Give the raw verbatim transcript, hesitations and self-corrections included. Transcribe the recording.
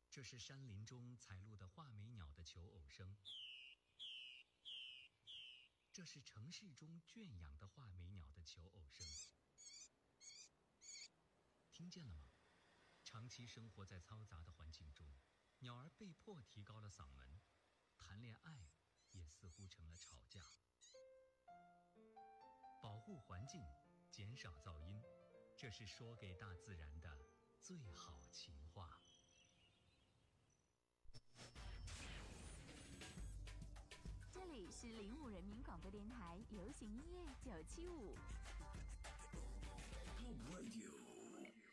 这是山林中采录的画眉鸟的求偶声，这是城市中圈养的画眉鸟的求偶声。听见了吗？长期生活在嘈杂的环境中，鸟儿被迫提高了嗓门，谈恋爱也似乎成了吵架。保护环境，减少噪音，这是说给大自然的最好情话。 这里是零五人民广播电台流行音乐九七五。 Go Radio